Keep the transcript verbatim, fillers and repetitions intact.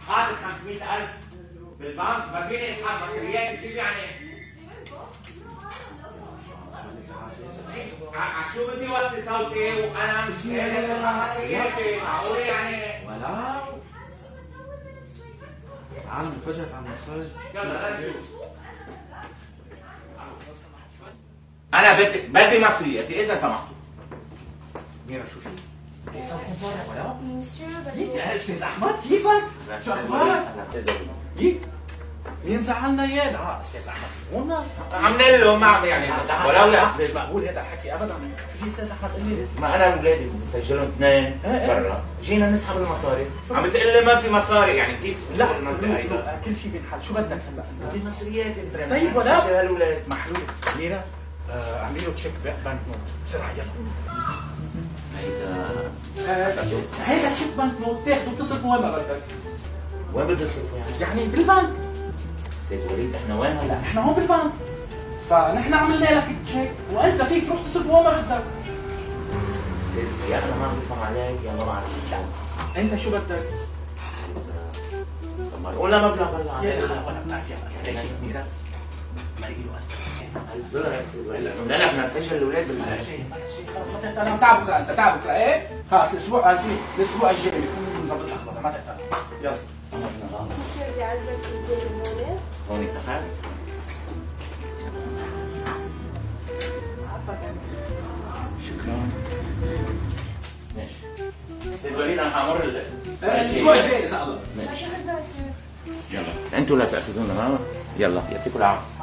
حاطط خمسمية ألف بالبنك ما فيني اسحب مصريات كيف يعني؟ شو بدي وطي صوتي وانا مش قادر اسحب مصرياتي معقول يعني؟ ولا تعال انفجرت عم نتفرج. يلا نشوف. انا بدي بدي مصرياتي اذا سمحتوا. ميرا شو في؟ ليس مفرح ولا؟ يك يا استاذ احمد كيفك؟ شو اخبارك؟ يك مين زعلنا اياه؟ لا استاذ احمد سمونا عملنا له ما عم يعني ولو يا استاذ مش مقبول هذا الحكي ابدا. في استاذ احمد قال لي ما انا واولادي بدي اسجلهم اثنين برا، جينا نسحب المصاري، عم بتقول لي ما في مصاري يعني كيف؟ لا كل شيء بينحل. شو بدك هلا؟ بدي مصرياتي طيب ولا سجل هالولاد محلول. ميرا اعملي له تشيك بانك نوت بسرعه يلا. هيدا هيدا تشيك بانك نوت تاخده وتصرفه وين ما بدك. وين بدي اصرفه يعني؟ يعني بالبنك. استاذ وليد احنا وين هلا؟ احنا هون بالبنك. فنحن عملنا لك تشيك وانت فيك تروح تصرفه وين ما بدك. استاذ يا انا ما عم بفهم عليك يا ما بعرف. انت شو بدك؟ ولا مبلغ هلا يا اخي ولا بدك يلا عليك ميرا ما يجي له ألف دولار يا استاذ وليد. قلنا لك بدنا نسجل الاولاد بال لا شيء ما شيء خلص ما تحتاج. انا تعبك انت تعبك ايه خلص الاسبوع الاسبوع الجاي بكون مظبط الاخبار ما تحتاج. يلا بدي اعزك بالدنيا هون اتفقنا؟ شكرا. ماشي. استاذ وليد انا حامر الاسبوع الجاي ان شاء الله. ماشي. يلا انتوا لا تاخذونا معنا. يلا يعطيكم العافيه.